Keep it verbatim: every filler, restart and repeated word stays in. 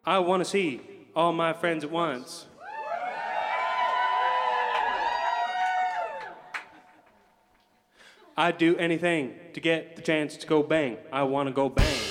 I want to see all my friends at once. I'd do anything to get the chance to go bang. I want to go bang.